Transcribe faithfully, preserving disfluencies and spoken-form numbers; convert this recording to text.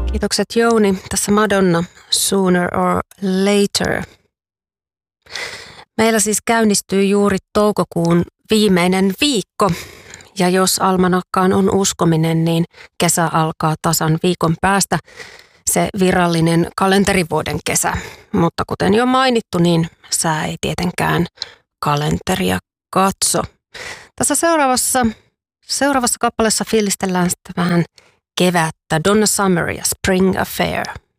Kiitokset Jouni. Tässä Madonna, Sooner or Later. Meillä siis käynnistyy juuri toukokuun viimeinen viikko. Ja jos almanakkaan on uskominen, niin kesä alkaa tasan viikon päästä, se virallinen kalenterivuoden kesä. Mutta kuten jo mainittu, niin sää ei tietenkään kalenteria katso. Tässä seuraavassa, seuraavassa kappaleessa fiilistellään sitten vähän kevättä. Donna Summer ja Spring Affair.